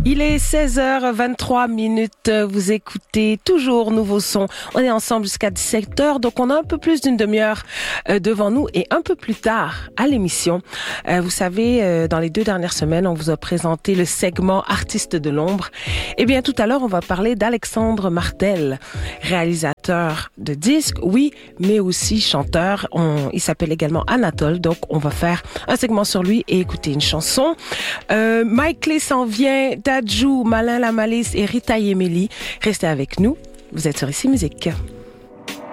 Il est 16h23. Vous écoutez toujours Nouveau Son. On est ensemble jusqu'à 17h, donc on a un peu plus d'une demi-heure devant nous et un peu plus tard à l'émission. Vous savez, dans les 2 dernières semaines, on vous a présenté le segment Artistes de l'ombre. Eh bien, tout à l'heure, on va parler d'Alexandre Martel, réalisateur de disques, oui, mais aussi chanteur. Il s'appelle également Anatole, donc on va faire un segment sur lui et écouter une chanson. Mike Clé s'en vient, Dadju, Malin la Malice et Rita Yemeli. Restez avec nous, vous êtes sur Ici Musique.